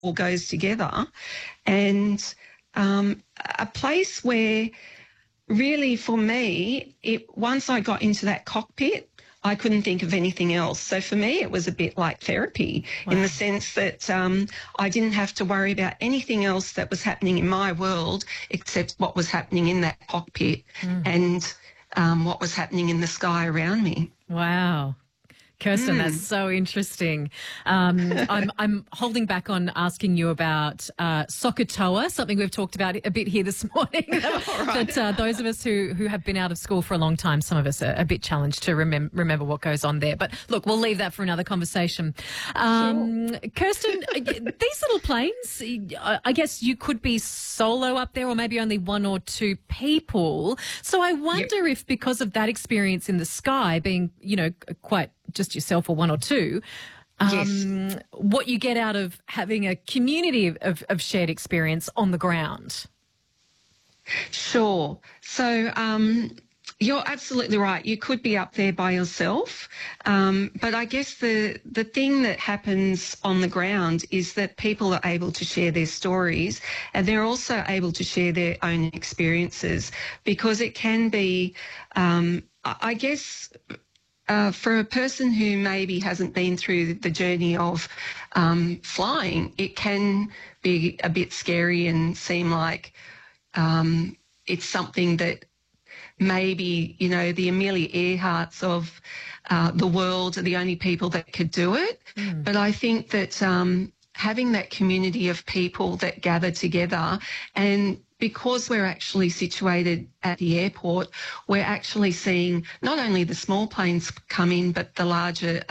all goes together. And a place where really for me, once I got into that cockpit, I couldn't think of anything else. So for me, it was a bit like therapy in the sense that I didn't have to worry about anything else that was happening in my world except what was happening in that cockpit and what was happening in the sky around me. Wow. Kirsten, that's so interesting. I'm holding back on asking you about Sokotoa, something we've talked about a bit here this morning. But those of us who have been out of school for a long time, some of us are a bit challenged to remember what goes on there. But look, we'll leave that for another conversation. Sure. Kirsten, these little planes, I guess you could be solo up there or maybe only one or two people. So I wonder if because of that experience in the sky being, quite just yourself or one or two, what you get out of having a community of shared experience on the ground. Sure. So you're absolutely right. You could be up there by yourself. But I guess the thing that happens on the ground is that people are able to share their stories and they're also able to share their own experiences because it can be, I guess, for a person who maybe hasn't been through the journey of flying, it can be a bit scary and seem like it's something that maybe, the Amelia Earharts of the world are the only people that could do it. But I think that having that community of people that gather together, and because we're actually situated at the airport, we're actually seeing not only the small planes come in, but the larger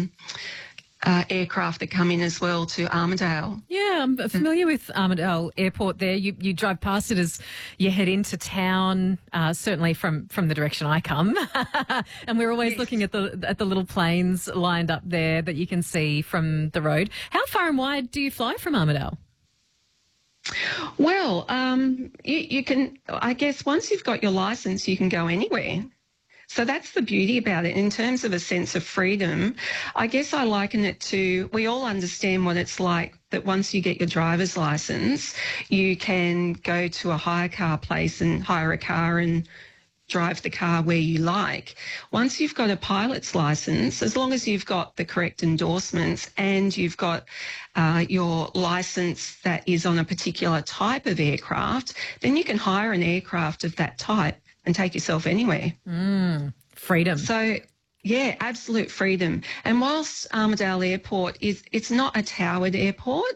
aircraft that come in as well to Armidale. Yeah, I'm familiar with Armidale Airport there. You drive past it as you head into town, certainly from the direction I come. And we're always looking at the little planes lined up there that you can see from the road. How far and wide do you fly from Armidale? Well, you can, I guess once you've got your licence, you can go anywhere. So that's the beauty about it. In terms of a sense of freedom, I guess I liken it to, we all understand what it's like that once you get your driver's licence, you can go to a hire car place and hire a car and drive the car where you like. Once you've got a pilot's licence, as long as you've got the correct endorsements and you've got your licence that is on a particular type of aircraft, then you can hire an aircraft of that type and take yourself anywhere. Freedom. So, yeah, absolute freedom. And whilst Armidale Airport it's not a towered airport,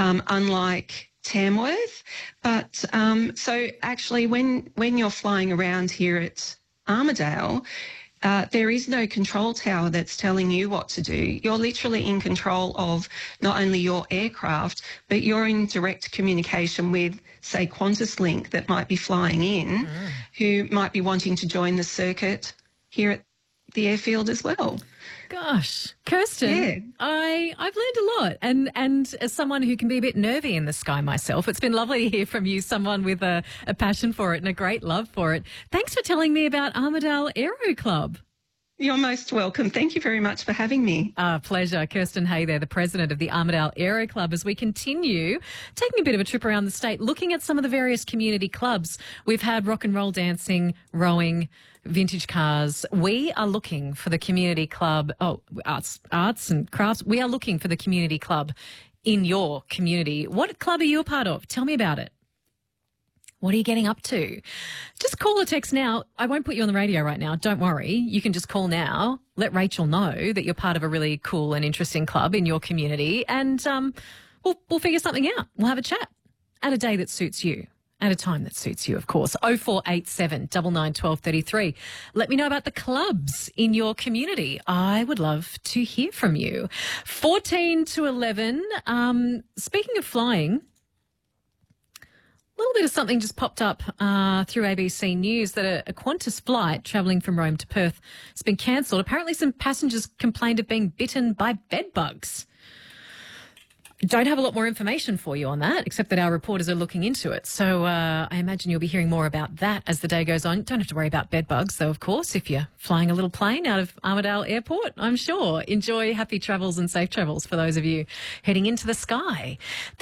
unlike Tamworth, but so actually when you're flying around here at Armidale, there is no control tower that's telling you what to do. You're literally in control of not only your aircraft, but you're in direct communication with, say, QantasLink that might be flying in, who might be wanting to join the circuit here at the airfield as well. Gosh, Kirsten, I've learned a lot. And as someone who can be a bit nervy in the sky myself, it's been lovely to hear from you, someone with a passion for it and a great love for it. Thanks for telling me about Armidale Aero Club. You're most welcome. Thank you very much for having me. Pleasure. Kirsten Hay there, the president of the Armidale Aero Club, as we continue taking a bit of a trip around the state, looking at some of the various community clubs. We've had rock and roll dancing, rowing, vintage cars. We are looking for the community club, arts and crafts. We are looking for the community club in your community. What club are you a part of? Tell me about it. What are you getting up to? Just call or text now. I won't put you on the radio right now. Don't worry. You can just call now. Let Rachel know that you're part of a really cool and interesting club in your community, and we'll figure something out. We'll have a chat at a day that suits you. At a time that suits you, of course. 0487 99 12 33. Let me know about the clubs in your community. I would love to hear from you. 14 to 11. Speaking of flying, a little bit of something just popped up through ABC News that a Qantas flight travelling from Rome to Perth has been cancelled. Apparently some passengers complained of being bitten by bed bugs. Don't have a lot more information for you on that, except that our reporters are looking into it. So I imagine you'll be hearing more about that as the day goes on. Don't have to worry about bed bugs, though, of course, if you're flying a little plane out of Armidale Airport, I'm sure. Enjoy happy travels and safe travels for those of you heading into the sky.